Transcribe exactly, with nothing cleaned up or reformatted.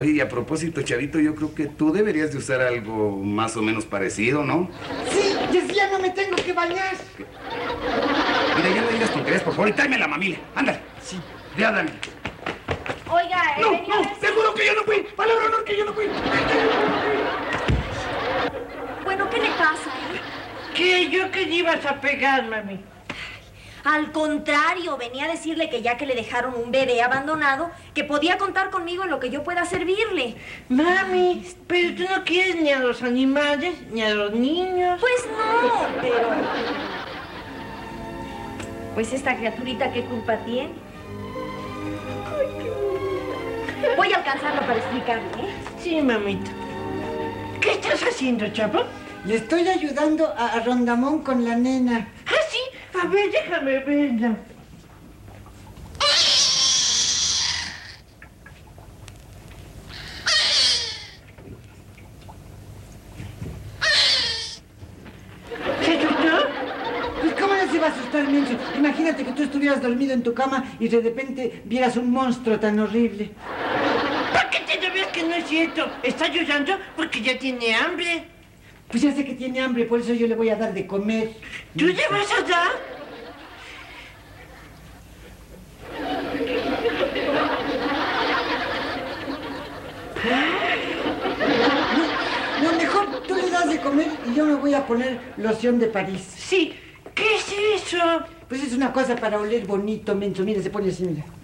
Oye, y a propósito, Chavito, yo creo que tú deberías de usar algo más o menos parecido, ¿no? Sí, decía, no me tengo que bañar. Mira, ya no digas tonterías, por favor, y tráeme la mamila. Ándale. Sí. Ya, dame. Oiga, No, venía a no, ver si- seguro que yo no fui. Palabra honor que yo no fui. Bueno, ¿qué le pasa, eh? ¿Qué? ¿Yo qué le ibas a pegar, mami? Al contrario, venía a decirle que ya que le dejaron un bebé abandonado, que podía contar conmigo en lo que yo pueda servirle. Mami, pero tú no quieres ni a los animales, ni a los niños. Pues no, pero... Pues esta criaturita, ¿qué culpa tiene? Voy a alcanzarlo para explicarle, ¿eh? Sí, mamita. ¿Qué estás haciendo, Chapo? Le estoy ayudando a, a Rondamón con la nena. Ah, sí. A ver, déjame verla. ¿Se asustó? Pues ¿cómo no se va a asustar, Mencho? Imagínate que tú estuvieras dormido en tu cama y de repente vieras un monstruo tan horrible. ¿Por qué te ves que no es cierto? Está llorando porque ya tiene hambre. Pues ya sé que tiene hambre, por eso yo le voy a dar de comer. ¿Tú le vas a dar? No, mejor tú le das de comer y yo me voy a poner loción de París. Sí. ¿Qué es eso? Pues es una cosa para oler bonito, Mencho. Mira, se pone así, mira.